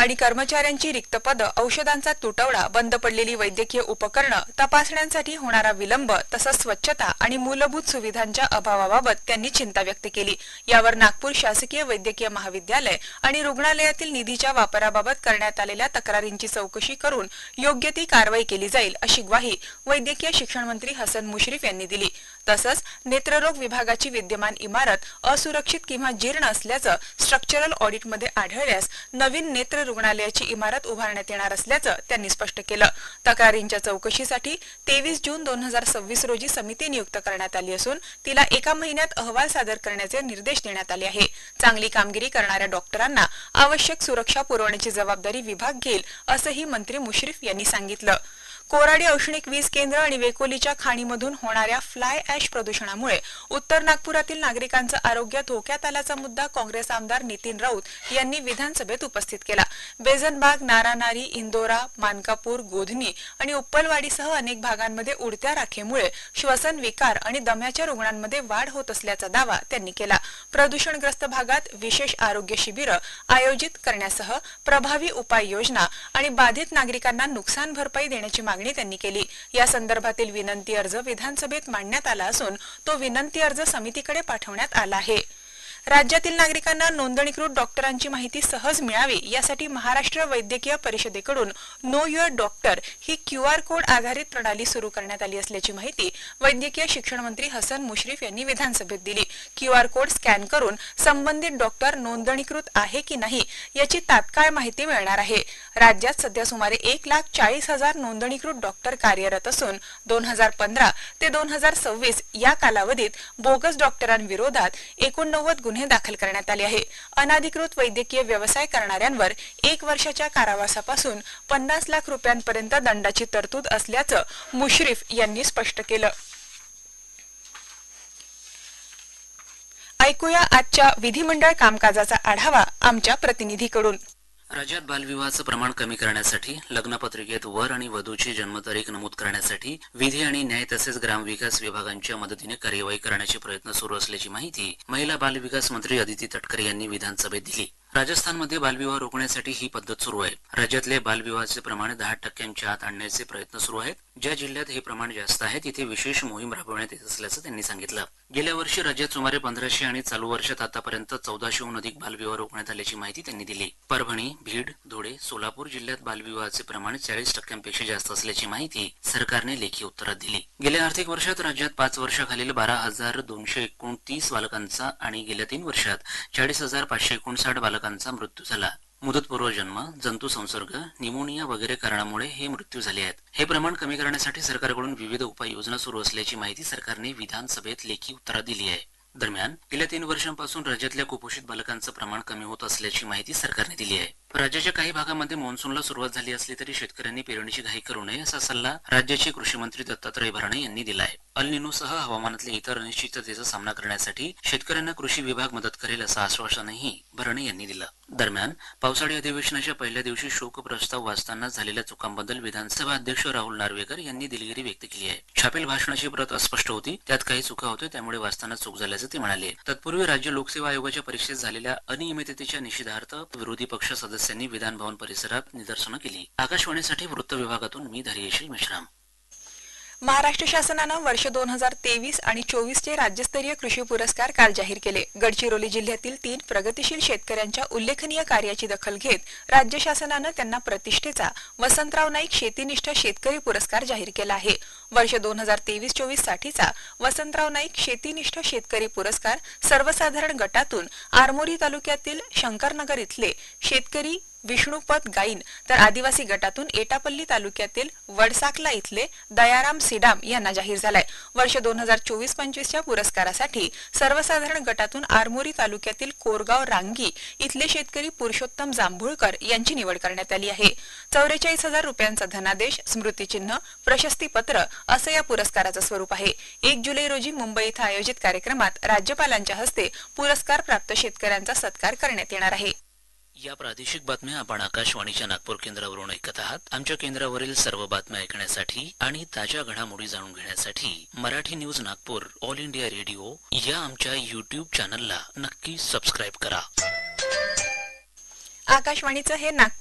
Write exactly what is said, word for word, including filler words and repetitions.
आणि कर्मचाऱ्यांची रिक्त पदं, औषधांचा तुटवडा, बंद पडलेली वैद्यकीय उपकरणं, तपासण्यांसाठी होणारा विलंब तसंच स्वच्छता आणि मूलभूत सुविधांच्या अभावाबाबत त्यांनी चिंता व्यक्त केली। यावर नागपूर शासकीय वैद्यकीय महाविद्यालय आणि रुग्णालयातील निधीच्या वापराबाबत करण्यात आलेल्या तक्रारींची चौकशी करून योग्य ती कारवाई केली जाईल अशी ग्वाही वैद्यकीय शिक्षण मंत्री हसन मुश्रीफ यांनी दिली। तसंच नेत्ररोग विभागाची विद्यमान इमारत असुरक्षित किंवा जीर्ण असल्याचं स्ट्रक्चरल ऑडिटमध्ये आढळल्यास नवीन नेत्र रुग्णालयाची इमारत उभारण्यात येणार असल्याचं त्यांनी स्पष्ट केलं। तक्रारींच्या चौकशीसाठी तेवीस जून दोन हजार सव्वीस रोजी समिती नियुक्त करण्यात आली असून तिला एका महिन्यात अहवाल सादर करण्याचे निर्देश देण्यात आले आहे। चांगली कामगिरी करणाऱ्या डॉक्टरांना आवश्यक सुरक्षा पुरवण्याची जबाबदारी विभाग घेईल असंही मंत्री मुश्रीफ यांनी सांगितलं। कोराडी औष्णिक वीज केंद्र आणि वेकोलीच्या खाणीमधून होणाऱ्या फ्लाय ॲश प्रदूषणामुळे उत्तर नागपुरातील नागरिकांचं आरोग्य धोक्यात आल्याचा मुद्दा काँग्रेस आमदार नितीन राऊत यांनी विधानसभेत उपस्थित केला। बेझनबाग, नारानारी, इंदोरा, मानकापूर, गोधनी आणि उप्पलवाडीसह अनेक भागांमध्ये उडत्या राखेमुळे श्वसन विकार आणि दम्याच्या रुग्णांमध्ये वाढ होत असल्याचा दावा त्यांनी केला। प्रदूषणग्रस्त भागात विशेष आरोग्य शिबिरं आयोजित करण्यासह प्रभावी उपाययोजना आणि बाधित नागरिकांना नुकसान भरपाई देण्याची मागणी त्यांनी केली। या संदर्भातील विनंती अर्ज विधानसभेत मांडण्यात आला असून तो विनंती अर्ज समितीकडे पाठवण्यात आला आहे। राज्यातील नागरिकांना नोंदणीकृत डॉक्टरांची माहिती सहज मिळावी यासाठी महाराष्ट्र वैद्यकीय परिषदेकडून know your doctor he Q R code आधारित प्रणाली सुरू करण्यात आली असल्याची माहिती वैद्यकीय शिक्षण मंत्री हसन मुश्रीफ यांनी विधानसभेत दिली। क्यू आर कोड स्कॅन करून संबंधित डॉक्टर नोंदणीकृत आहे की नाही याची तात्काळ माहिती मिळणार आहे। राज्यात सध्या सुमारे एक लाख चाळीस हजार नोंदणीकृत डॉक्टर कार्यरत असून दोन हजार पंधरा ते दोन हजार सव्वीस या कालावधीत बोगस डॉक्टरांविरोधात एकोणनव्वद गुन्हे दाखल करण्यात आले आहे। अनाधिकृत वैद्यकीय व्यवसाय करणाऱ्यांवर एक वर्षाच्या कारावासापासून पन्नास लाख रुपयांपर्यंत दंडाची तरतूद असल्याचं मुश्रीफ यांनी स्पष्ट केलं। ऐकूया आजच्या विधिमंडळ कामकाजाचा आढावा आमच्या प्रतिनिधीकडून। राज्यात बालविवाहाचं प्रमाण कमी करण्यासाठी लग्नपत्रिकेत वर आणि वधूची जन्मतारीख नमूद करण्यासाठी विधी आणि न्याय तसेच ग्रामविकास विभागांच्या मदतीने कार्यवाही करण्याचे प्रयत्न सुरू असल्याची माहिती महिला बालविकास मंत्री अदिती तटकरे यांनी विधानसभेत दिली। राजस्थानमध्ये बालविवाह रोखण्यासाठी ही पद्धत सुरू आहे। राज्यातले बालविवाहाचे प्रमाण दहा टक्क्यांच्या आत आणण्याचे प्रयत्न सुरू आहेत। ज्या जिल्ह्यात हे प्रमाण जास्त आहे तिथे विशेष मोहीम राबवण्यात येत असल्याचं त्यांनी सांगितलं। गेल्या वर्षी राज्यात सुमारे पंधराशे आणि चालू वर्षात आतापर्यंत चौदाशेहून अधिक बालविवाह रोखण्यात आल्याची माहिती त्यांनी दिली। परभणी, बीड, धुळे, सोलापूर जिल्ह्यात बालविवाहाचे प्रमाण चाळीस टक्क्यांपेक्षा जास्त असल्याची माहिती सरकारने लेखी उत्तरात दिली। गेल्या आर्थिक वर्षात राज्यात पाच वर्षाखालील बारा हजार दोनशे एकोणतीस बालकांचा आणि गेल्या तीन वर्षात चाळीस हजार पाचशे एकोणसाठ बालकांचा मृत्यू झाला। मुदतपूर्व जन्म, जंतू संसर्ग, निमोनिया वगैरे कारणामुळे हे मृत्यू झाले आहेत। हे प्रमाण कमी करण्यासाठी सरकारकडून विविध उपाययोजना सुरू असल्याची माहिती सरकारने विधानसभेत लेखी उत्तरात दिली आहे। दरम्यान गेल्या तीन वर्षांपासून राज्यातल्या कुपोषित बालकांचं प्रमाण कमी होत असल्याची माहिती सरकारने दिली आहे। राज्याच्या काही भागामध्ये मान्सूनला सुरुवात झाली असली तरी शेतकऱ्यांनी पेरणीची घाई करू नये असा सल्ला राज्याचे कृषी मंत्री दत्तात्रय भरणे यांनी दिला आहे। अल निनोसह हवामानातल्या इतर अनिश्चिततेचा सामना करण्यासाठी शेतकऱ्यांना कृषी विभाग मदत करेल असं आश्वासनही भरणे यांनी दिलं। दरम्यान पावसाळी अधिवेशनाच्या पहिल्या दिवशी शोक प्रस्ताव वाचताना झालेल्या चुकांबद्दल विधानसभा अध्यक्ष राहुल नार्वेकर यांनी दिलगिरी व्यक्त केली आहे। छापील भाषणाची प्रत अस्पष्ट होती, त्यात काही चुका होत्या, त्यामुळे वाचताना चूक झाल्याचं ते म्हणाले। तत्पूर्वी राज्य लोकसेवा आयोगाच्या परीक्षेत झालेल्या अनियमिततेच्या निषेधार्थ विरोधी पक्ष सदस्यांनी विधान भवन परिसरात निदर्शनं केली। आकाशवाणीसाठी वृत्त विभागातून मी धैर्यशील मेश्राम। महाराष्ट्र शासनानं वर्ष दोन हजार तेवीस आणि चोवीस चे राज्यस्तरीय कृषी पुरस्कार काल जाहीर केले। गडचिरोली जिल्ह्यातील तीन प्रगतिशील शेतकऱ्यांच्या उल्लेखनीय कार्याची दखल घेत राज्य शासनानं त्यांना प्रतिष्ठेचा वसंतराव नाईक शेतीनिष्ठ शेतकरी पुरस्कार जाहीर केला आहे। वर्ष दोन हजार तेवीस चोवीस साठीचा वसंतराव नाईक शेतीनिष्ठ शेतकरी पुरस्कार सर्वसाधारण गटातून आरमोरी तालुक्यातील शंकरनगर इथले शेतकरी विष्णुपत गाईन तर आदिवासी गटातून एटापल्ली तालुक्यातील वडसाकला इथले दयाराम सिडाम यांना जाहीर झालाय। वर्ष दोन हजार चोवीस पंचवीस च्या पुरस्कारासाठी सर्वसाधारण गटातून आरमोरी तालुक्यातील कोरगाव रांगी इथले शेतकरी पुरुषोत्तम जांभूळकर यांची निवड करण्यात आली आहे। चौवेचाळीस हजार रुपयांचा धनादेश, स्मृतिचिन्ह, प्रशस्तीपत्र असं या पुरस्काराचं स्वरूप आहे। एक जुलै रोजी मुंबई इथं आयोजित कार्यक्रमात राज्यपालांच्या हस्ते पुरस्कार प्राप्त शेतकऱ्यांचा सत्कार करण्यात येणार आहे। या प्रादेशिक बातम्या आपण आकाशवाणीच्या नागपूर केंद्रावरून ऐकत आहात। आमच्या केंद्रावरील सर्व बातम्या ऐकण्यासाठी आणि ताज्या घडामोडी जाणून घेण्यासाठी Marathi news Nagpur all India radio या आमच्या यूट्यूब चॅनलला नक्की सबस्क्राईब करा। आकाशवाणीचं हे नागपूर